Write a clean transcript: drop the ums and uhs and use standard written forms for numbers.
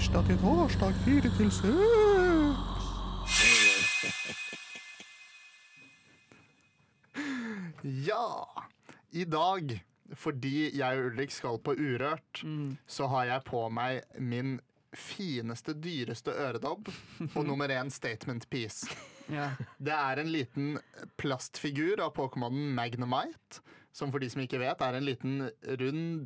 tirsdag til torsdag 4 til 6. Ja, i dag, fordi jeg og Ulrik skal på Urørt, så har jeg på meg min fineste, dyreste øredobb og nummer 1 statement piece. Ja. Det er en liten plastfigur av Pokémonen Magnemite, som for de som ikke vet er en liten rund